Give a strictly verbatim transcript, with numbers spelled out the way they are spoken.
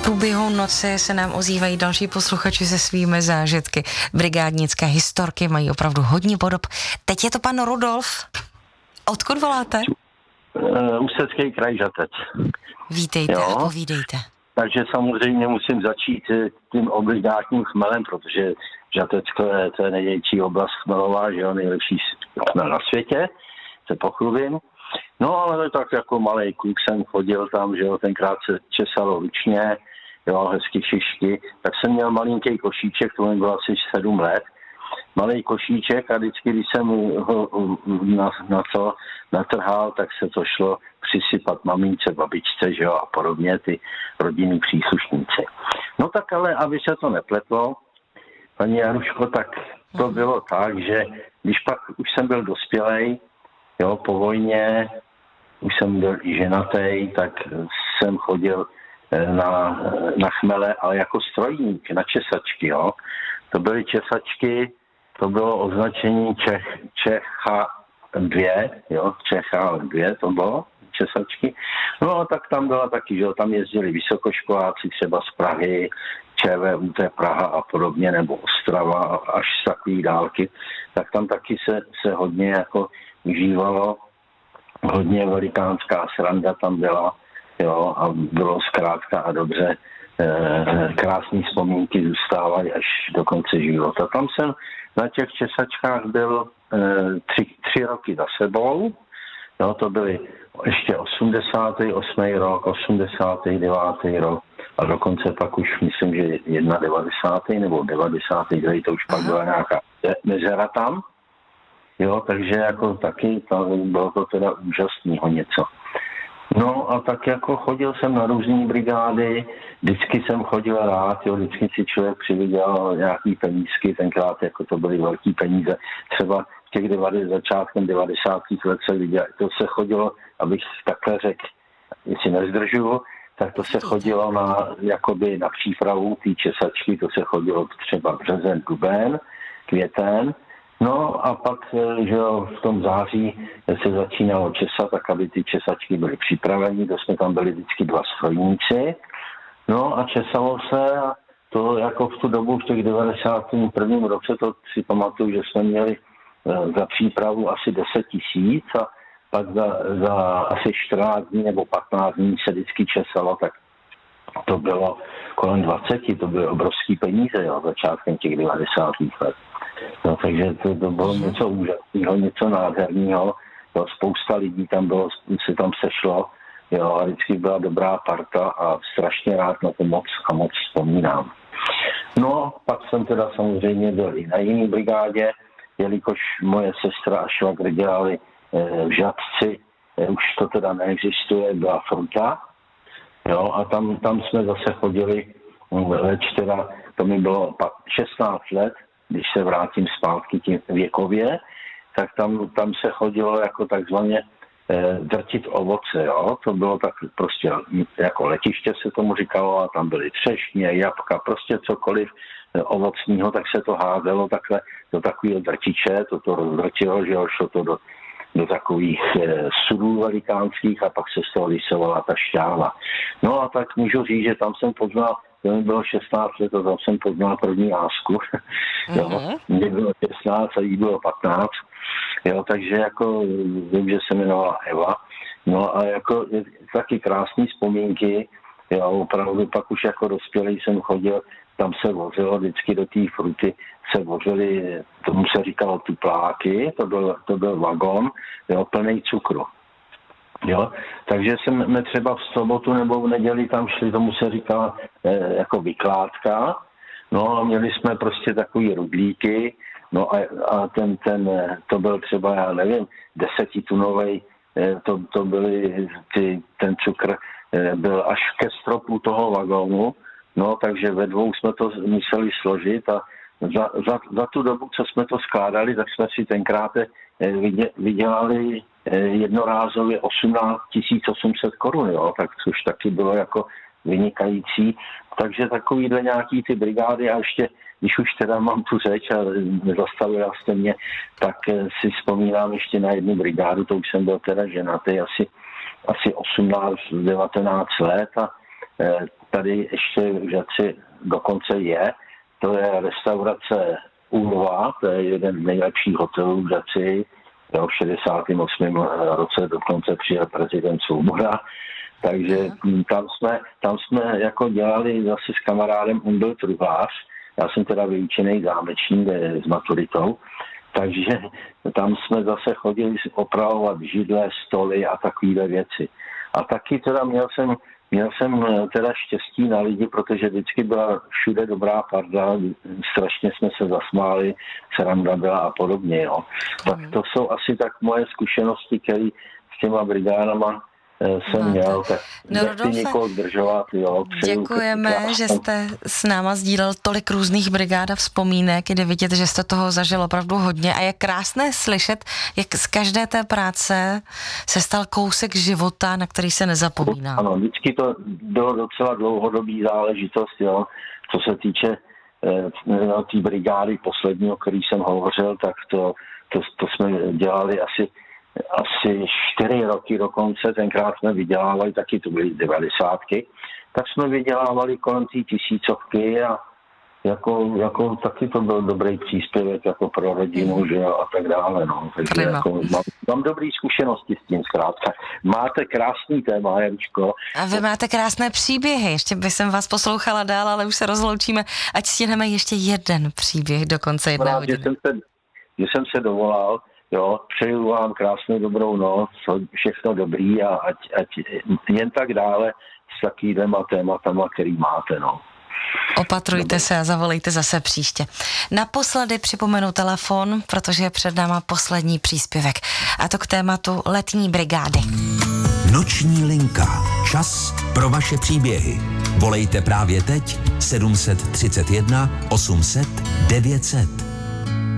průběhu noci se nám ozývají další posluchači se svými zážitky. Brigádnické historky mají opravdu hodně podob. Teď je to pan Rudolf. Odkud voláte? Uh, Ústecký kraj, Žatec. Vítejte, jo? povídejte. Takže samozřejmě musím začít tím obligátním chmelem, protože Žatecko je, to je největší oblast chmelová, že jo, nejlepší chmel na světě, se pochlubím. No ale tak jako malej kluk jsem chodil tam, že jo, tenkrát se česalo ručně, jo, hezky šišky, tak jsem měl malinký košíček, to mi bylo asi sedm let, malej košíček a vždycky, když jsem ho na, na to natrhal, tak se to šlo přisypat mamince, babičce, že jo, a podobně, ty rodinní příslušníci. No tak ale, aby se to nepletlo, paní Jaruško, tak to bylo tak, že když pak už jsem byl dospělej, jo, po vojně, už jsem byl i ženatý, tak jsem chodil na, na chmele, ale jako strojník, na česačky, jo. To byly česačky, to bylo označení Čech, Čecha dvě, jo, Čecha dvě to bylo, česačky. No a tak tam byla taky, že jo, tam jezdili vysokoškoláci třeba z Prahy, ČVUT Praha a podobně, nebo Ostrava až z takové dálky, tak tam taky se, se hodně jako užívalo, hodně velikánská sranda tam byla, jo, a bylo zkrátka a dobře, eh, krásné vzpomínky zůstávají až do konce života. Tam jsem na těch česačkách byl eh, tři, tři roky za sebou, jo, to byly ještě osmdesátý osmý rok, osmdesátý devátý rok a dokonce pak už myslím, že devadesátý první nebo devadesátý druhý to už pak byla nějaká mezera tam. Jo, takže jako taky tam bylo to teda úžasného něco. No a tak jako chodil jsem na různé brigády, vždycky jsem chodil rád, jo, vždycky si člověk přivydělal nějaký penízky, tenkrát jako to byly velký peníze, třeba v těch devadesátých začátkem devadesátých let se viděl, to se chodilo, abych takhle řekl, jestli nezdržuju, tak to se chodilo na, jakoby na přípravu té česačky, to se chodilo třeba březen, duben, květen. No a pak, že jo, v tom září se začínalo česat, tak aby ty česačky byly připraveny, to jsme tam byli vždycky dva strojníci. No a česalo se a to jako v tu dobu, v těch devadesátém prvním roce, to si pamatuju, že jsme měli za přípravu asi deset tisíc a pak za, za asi čtrnáct dní nebo patnáct dní se vždycky česalo, tak to bylo kolem dvacet, to byly obrovský peníze, jo, začátkem těch devadesátých let. No, takže to, to bylo něco úžasného, něco nádherného. Jo, spousta lidí tam bylo, se tam sešlo, jo, a vždycky byla dobrá parta a strašně rád na to moc a moc vzpomínám. No, pak jsem teda samozřejmě byl i na jiný brigádě, jelikož moje sestra a švagr dělali e, v Žatci, e, už to teda neexistuje, byla fronta, jo, a tam, tam jsme zase chodili, leč teda, to mi bylo šestnáct let, když se vrátím zpátky tím věkově, tak tam, tam se chodilo jako takzvaně e, drtit ovoce, jo, to bylo tak prostě jako letiště se tomu říkalo a tam byly třešně, jabka, prostě cokoliv e, ovocního, tak se to házelo takhle do takového drtiče, to to rozdrtilo, že jo, šlo to do, do takových e, sudů velikánských a pak se z toho lisovala ta šťáva. No a tak můžu říct, že tam jsem poznal, to mi bylo šestnáct let a tam jsem poznal první lásku. Mm-hmm. Mně bylo šestnáct a jí bylo patnáct. Jo, takže jako vím, že se jmenovala Eva. No a jako taky krásné vzpomínky. Jo, opravdu pak už jako dospělý jsem chodil, tam se vozilo vždycky do té fruty, se vozily, tomu se říkalo tupláky, to byl, to byl vagon, jo, plný cukru. Jo, takže jsme třeba v sobotu nebo v neděli tam šli, tomu se říkala e, jako vykládka, no a měli jsme prostě takový rudlíky, no a, a ten, ten, to byl třeba, já nevím, desetitunovej, e, to, to byly, ty, ten cukr e, byl až ke stropu toho vagónu, no takže ve dvou jsme to museli složit a za, za, za tu dobu, co jsme to skládali, tak jsme si tenkrát vydělali jednorázově osmnáct tisíc osm set korun, jo, tak což taky bylo jako vynikající. Takže takovýhle nějaký ty brigády a ještě, když už teda mám tu řeč a nezastavila jste mě, tak si vzpomínám ještě na jednu brigádu, to už jsem byl teda ženatý asi, asi osmnáct devatenáct let a tady ještě v Žatci dokonce je. To je restaurace Úlva, to je jeden z nejlepších hotelů v Žatci. Jo, v šedesátém osmém roce dokonce přijel prezident Svoboda. Takže tam jsme, tam jsme jako dělali zase s kamarádem, on byl truhlář, já jsem teda vyučený zámečník s maturitou, takže tam jsme zase chodili opravovat židle, stoly a takovéhle věci. A taky teda měl jsem, měl jsem teda štěstí na lidi, protože vždycky byla všude dobrá parda, strašně jsme se zasmáli, sranda byla a podobně. Jo. Tak to jsou asi tak moje zkušenosti, které s těma brigádama jsem Máte. měl, tak no, nechci někoho zdržovat. Jo, děkujeme, krásnou. Že jste s náma sdílel tolik různých brigád a vzpomínek, jde vidět, že jste toho zažil opravdu hodně a je krásné slyšet, jak z každé té práce se stal kousek života, na který se nezapomíná. Ano, vždycky to bylo docela dlouhodobý záležitost, jo, co se týče no, té brigády posledního, který jsem hovořil, tak to, to, to jsme dělali asi asi čtyři roky dokonce, tenkrát jsme vydělávali, taky to byly devadesátky, tak jsme vydělávali kolem té tisícovky a jako, jako taky to byl dobrý příspěvek jako pro rodinu, že a tak dále, no. Takže jako, mám, mám dobrý zkušenosti s tím zkrátka. Máte krásný téma, Janičko. A vy máte krásné příběhy, ještě bych jsem vás poslouchala dál, ale už se rozloučíme, ať stihneme ještě jeden příběh do konce jedné hodiny. Že jsem se, že jsem se dovolal. Jo, přeju vám krásnou dobrou noc, všechno dobrý a ať, ať jen tak dále s takovýhlema tématama, který máte, no. Opatrujte Dobře. se a zavolejte zase příště. Naposledy připomenu telefon, protože je před náma poslední příspěvek. A to k tématu letní brigády. Noční linka. Čas pro vaše příběhy. Volejte právě teď sedm set třicet jedna osm set devět set.